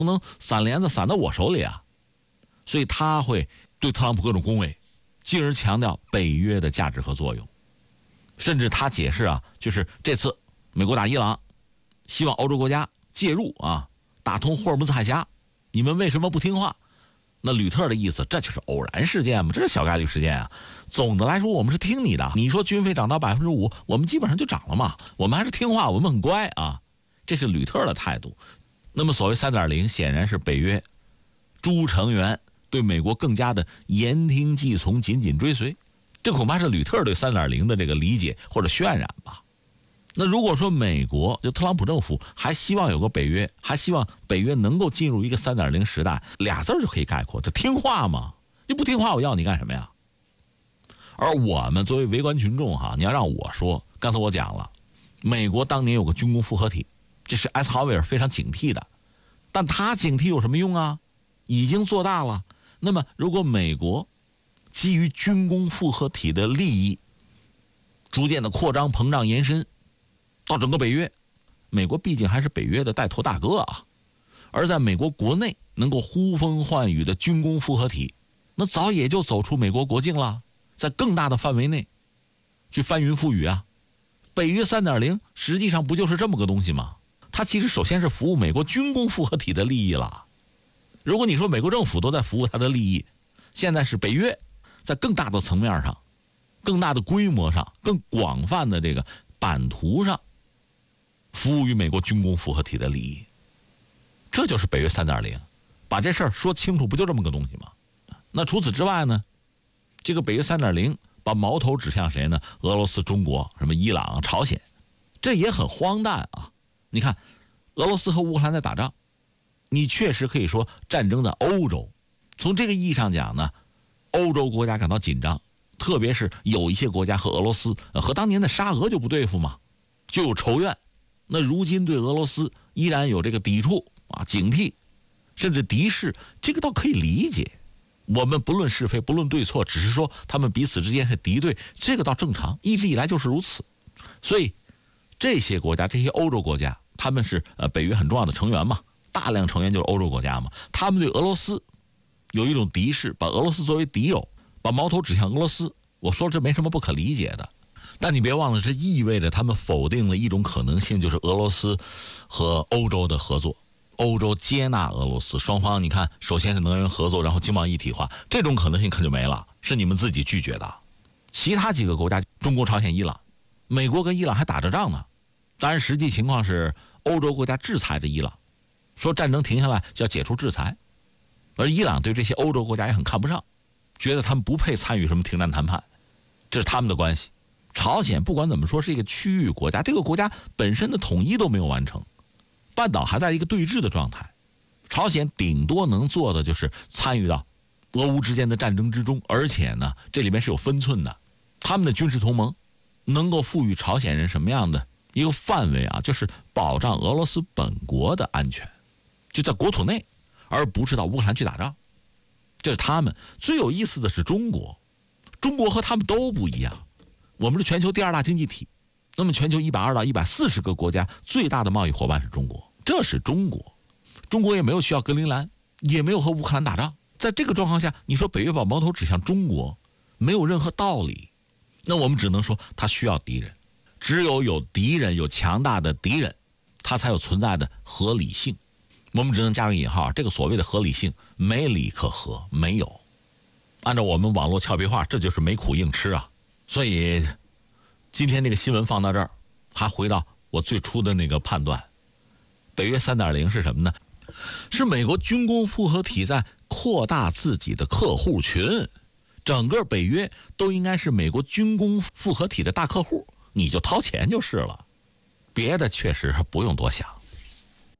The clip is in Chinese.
不能散帘子散到我手里啊。所以他会对特朗普各种恭维，进而强调北约的价值和作用。甚至他解释啊，就是这次美国打伊朗，希望欧洲国家介入啊，打通霍尔木兹海峡，你们为什么不听话？那吕特的意思，这就是偶然事件嘛，这是小概率事件啊。总的来说，我们是听你的。你说军费涨到5%，我们基本上就涨了嘛。我们还是听话，我们很乖啊。这是吕特的态度。那么所谓 3.0 显然是北约诸成员对美国更加的言听计从、紧紧追随。这恐怕是吕特对 3.0 的这个理解或者渲染吧。那如果说美国就特朗普政府还希望有个北约，还希望北约能够进入一个 3.0 时代，俩字就可以概括，这听话嘛。你不听话我要你干什么呀？而我们作为围观群众哈，你要让我说，刚才我讲了，美国当年有个军工复合体，这是艾森豪威尔非常警惕的，但他警惕有什么用啊？已经做大了。那么如果美国基于军工复合体的利益逐渐的扩张、膨胀、延伸到整个北约，美国毕竟还是北约的带头大哥啊。而在美国国内能够呼风唤雨的军工复合体，那早也就走出美国国境了，在更大的范围内去翻云覆雨啊。北约 3.0 实际上不就是这么个东西吗？它其实首先是服务美国军工复合体的利益了。如果你说美国政府都在服务它的利益，现在是北约在更大的层面上、更大的规模上、更广泛的这个版图上服务于美国军工复合体的利益，这就是北约 3.0。 把这事儿说清楚，不就这么个东西吗？那除此之外呢，这个北约 3.0 把矛头指向谁呢？俄罗斯、中国、什么伊朗、朝鲜，这也很荒诞啊。你看俄罗斯和乌克兰在打仗，你确实可以说战争在欧洲，从这个意义上讲呢，欧洲国家感到紧张，特别是有一些国家和俄罗斯和当年的沙俄就不对付嘛，就有仇怨。那如今对俄罗斯依然有这个抵触啊、警惕，甚至敌视，这个倒可以理解。我们不论是非，不论对错，只是说他们彼此之间是敌对，这个倒正常，一直以来就是如此。所以这些国家，这些欧洲国家，他们是北约很重要的成员嘛，大量成员就是欧洲国家嘛，他们对俄罗斯有一种敌视，把俄罗斯作为敌友，把矛头指向俄罗斯。我说这没什么不可理解的，但你别忘了，这意味着他们否定了一种可能性，就是俄罗斯和欧洲的合作，欧洲接纳俄罗斯，双方你看，首先是能源合作，然后经贸一体化，这种可能性可就没了，是你们自己拒绝的。其他几个国家，中国、朝鲜、伊朗，美国跟伊朗还打着仗呢。当然实际情况是欧洲国家制裁着伊朗，说战争停下来就要解除制裁，而伊朗对这些欧洲国家也很看不上，觉得他们不配参与什么停战谈判，这是他们的关系。朝鲜不管怎么说是一个区域国家，这个国家本身的统一都没有完成，半岛还在一个对峙的状态，朝鲜顶多能做的就是参与到俄乌之间的战争之中，而且呢这里面是有分寸的。他们的军事同盟能够赋予朝鲜人什么样的一个范围啊，就是保障俄罗斯本国的安全，就在国土内，而不是到乌克兰去打仗。这是他们。最有意思的是中国，中国和他们都不一样，我们是全球第2大经济体，那么全球120到140个国家最大的贸易伙伴是中国，这是中国。中国也没有需要格陵兰，也没有和乌克兰打仗，在这个状况下，你说北约把矛头指向中国，没有任何道理。那我们只能说他需要敌人，只有有敌人，有强大的敌人，它才有存在的合理性。我们只能加个引号，这个所谓的合理性没理可合，没有。按照我们网络俏皮话，这就是没苦硬吃啊。所以今天这个新闻放到这儿，还回到我最初的那个判断，北约 3.0 是什么呢？是美国军工复合体在扩大自己的客户群，整个北约都应该是美国军工复合体的大客户，你就掏钱就是了，别的确实不用多想。